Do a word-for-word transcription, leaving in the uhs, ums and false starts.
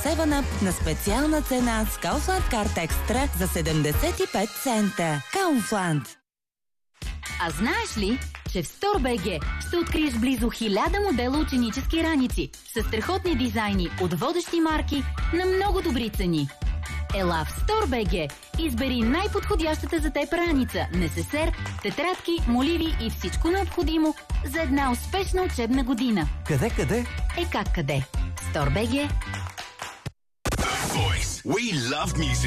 седем ъп на специална цена с Kaufland Card Extra за седемдесет и пет цента. Kaufland. А знаеш ли, че в StoreBG ще откриеш близо хиляда модела ученически раници с страхотни дизайни от водещи марки на много добри цени? Ела в StoreBG, избери най-подходящата за теб раница, несесер, тетрадки, моливи и всичко необходимо за една успешна учебна година. Къде, къде? Е как къде? StoreBG. The Voice. We love music.